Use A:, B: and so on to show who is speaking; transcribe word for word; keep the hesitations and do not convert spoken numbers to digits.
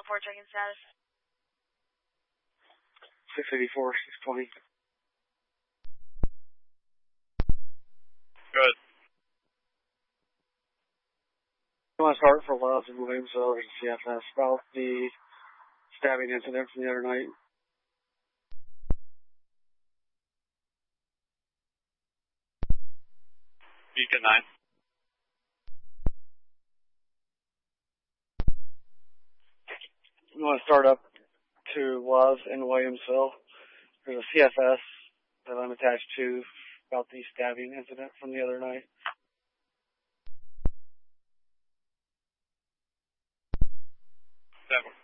A: one four, checking status.
B: six eighty-four, six twenty.
C: Good.
B: I want to start for Love in Williamsville, there's a C F S about the stabbing incident from the other night.
C: Beacon nine.
B: We want to start up to Love in Williamsville. There's a C F S that I'm attached to about the stabbing incident from the other night.
C: Seven.